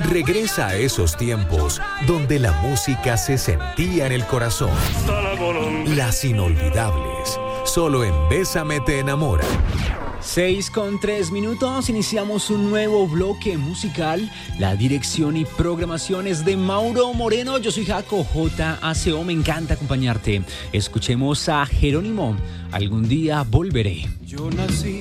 Regresa a esos tiempos donde la música se sentía en el corazón. Las inolvidables, solo en Bésame te enamora. 6:03, iniciamos un nuevo bloque musical. La dirección y programación es de Mauro Moreno. Yo soy Jaco JACO, me encanta acompañarte. Escuchemos a Jerónimo, Algún día volveré. Yo nací